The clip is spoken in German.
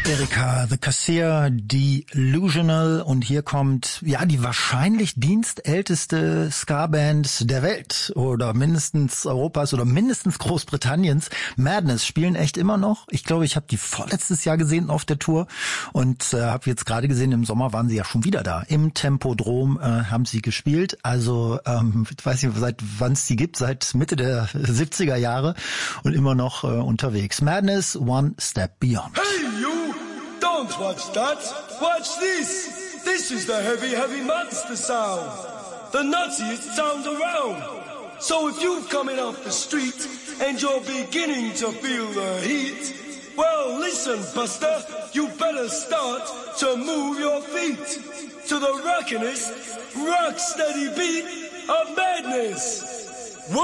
Erika, The Cassia, Delusional, und hier kommt, ja, die wahrscheinlich dienstälteste Ska-Band der Welt oder mindestens Europas oder mindestens Großbritanniens. Madness spielen echt immer noch. Ich glaube, ich habe die vorletztes Jahr gesehen auf der Tour und habe jetzt gerade gesehen, im Sommer waren sie ja schon wieder da. Im Tempodrom haben sie gespielt. Also ich weiß nicht, seit wann es die gibt, seit Mitte der 70er Jahre und immer noch unterwegs. Madness, One Step Beyond. Hey, you! Don't watch that. Watch this. This is the heavy, heavy monster sound. The nuttiest sound around. So if you're coming off the street and you're beginning to feel the heat, well, listen, Buster, you better start to move your feet to the rockin'est, rock steady beat of madness.